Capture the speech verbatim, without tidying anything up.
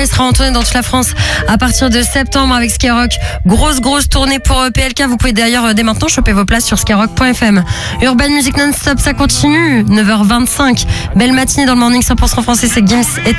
il sera en tournée dans toute la France à partir de septembre avec Skyrock. Grosse, grosse tournée pour P L K. Vous pouvez d'ailleurs dès maintenant choper vos places sur skyrock point f m. Urban Music Non-Stop, ça continue. neuf heures vingt-cinq. Belle matinée dans le morning cent pour cent français, c'est Gims et